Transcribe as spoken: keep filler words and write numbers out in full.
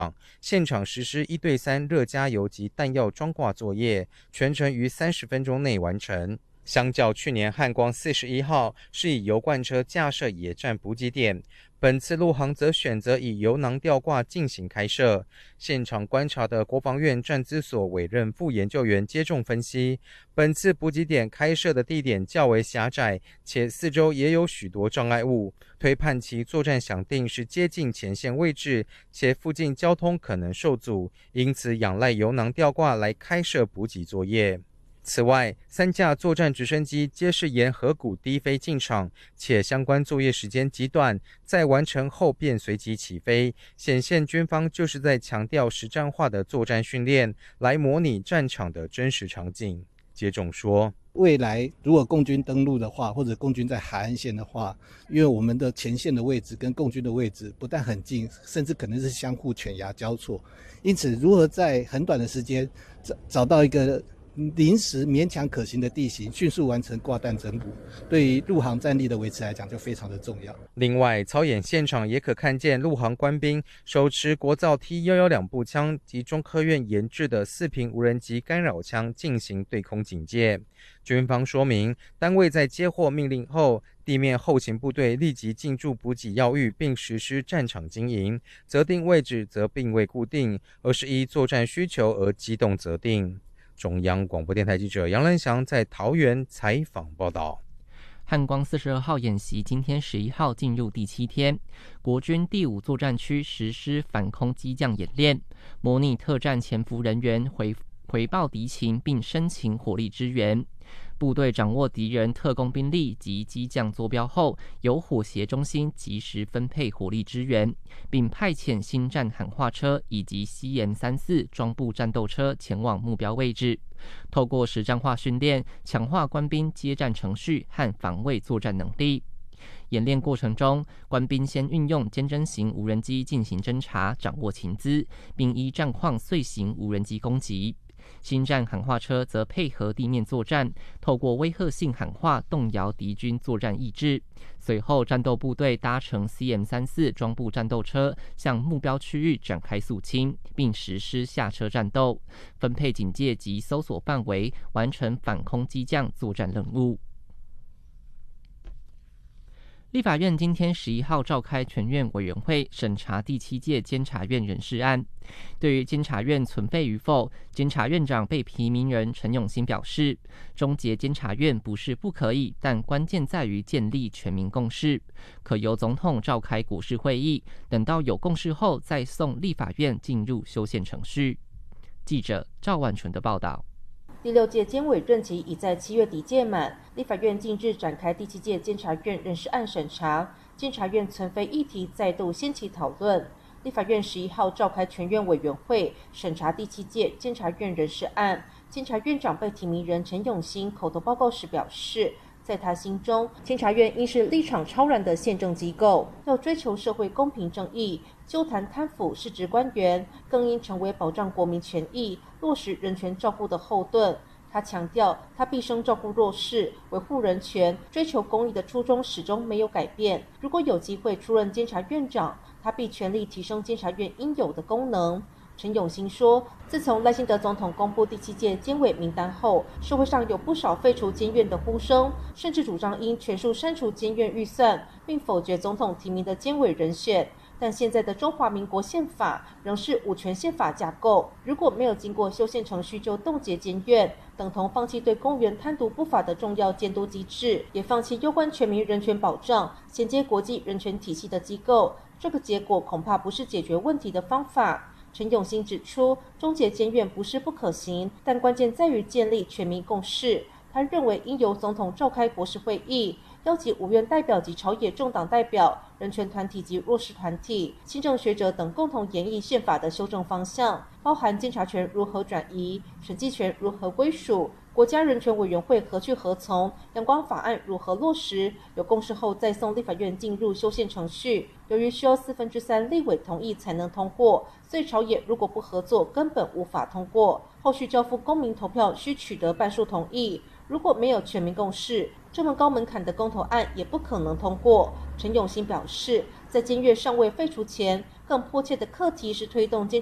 现场实施一对三热加油及弹药装挂作业，全程于三十分钟内完成。相较去年汉光四十一号是以油罐车架设野战补给点，本次陆航则选择以油囊吊挂进行开设。现场观察的国防院战资所委任副研究员接种分析，本次补给点开设的地点较为狭窄，且四周也有许多障碍物，推判其作战想定是接近前线位置，且附近交通可能受阻，因此仰赖油囊吊挂来开设补给作业。此外，三架作战直升机皆是沿河谷低飞进场，且相关作业时间极短，在完成后便随即起飞，显现军方就是在强调实战化的作战训练，来模拟战场的真实场景。接种说， 未来如果共军登陆的话，或者共军在海岸线的话，因为我们的前线的位置跟共军的位置不但很近，甚至可能是相互犬牙交错，因此如何在很短的时间找找到一个临时勉强可行的地形，迅速完成挂弹增补，对于陆航战力的维持来讲就非常的重要。 另外，操演现场也可看见陆航官兵手持国造 T 一一两步枪及中科院研制的四频无人机干扰枪进行对空警戒。军方说明，单位在接获命令后，地面后勤部队立即进驻补给要域，并实施战场经营，择定位置则并未固定，而是依作战需求而机动择定。中央广播电台记者杨兰祥在桃园采访报道。 汉光四十二号演习今天十一号进入第七天，国军第五作战区实施反空机降演练，模拟特战潜伏人员回回报敌情并申请火力支援。部队掌握敌人特工兵力及机降坐标后，由火协中心及时分配火力支援，并派遣新战喊话车以及 C M 三十四 装步战斗车前往目标位置，透过实战化训练，强化官兵接战程序和防卫作战能力。演练过程中，官兵先运用监侦型无人机进行侦查，掌握情资，并依战况遂行无人机攻击。新战喊话车则配合地面作战，透过威吓性喊话动摇敌军作战意志。随后，战斗部队搭乘 C M 三十四 装步战斗车向目标区域展开肃清，并实施下车战斗，分配警戒及搜索范围，完成反空机降作战任务。立法院今天十一号召开全院委员会审查第七届监察院人事案。对于监察院存废与否，监察院长被提名人陈永新表示，终结监察院不是不可以，但关键在于建立全民共识，可由总统召开国是会议，等到有共识后再送立法院进入修宪程序。记者赵万纯的报道。 第六届监委任期已在七月底届满，立法院近日展开第七届监察院人事案审查，监察院存废议题再度掀起讨论。立法院十一号召开全院委员会审查第七届监察院人事案，监察院长被提名人陈永新口头报告时表示，在他心中，监察院应是立场超然的宪政机构，要追求社会公平正义，纠弹贪腐失职官员，更应成为保障国民权益、落实人权照顾的后盾。他强调，他毕生照顾弱势、维护人权、追求公义的初衷始终没有改变。如果有机会出任监察院长，他必全力提升监察院应有的功能。陈永新说，自从赖清德总统公布第七届监委名单后，社会上有不少废除监院的呼声，甚至主张应全数删除监院预算，并否决总统提名的监委人选。但现在的中华民国宪法仍是五权宪法架构，如果没有经过修宪程序就冻结监院，等同放弃对公务员贪渎不法的重要监督机制，也放弃攸关全民人权保障、衔接国际人权体系的机构。这个结果恐怕不是解决问题的方法。陈永新指出，终结监院不是不可行，但关键在于建立全民共识。他认为应由总统召开国是会议，邀集无院代表及朝野政党代表、人权团体及弱势团体、新政学者等共同研议宪法的修正方向，包含监察权如何转移、审计权如何归属、国家人权委员会何去何从、阳光法案如何落实，有共识后再送立法院进入修宪程序。由于需要四分之三立委同意才能通过，所以朝野如果不合作，根本无法通过。后续交付公民投票需取得半数同意，如果没有全民共识，这么高门槛的公投案也不可能通过。陈永新表示，在监院尚未废除前， 更迫切的课题是推动监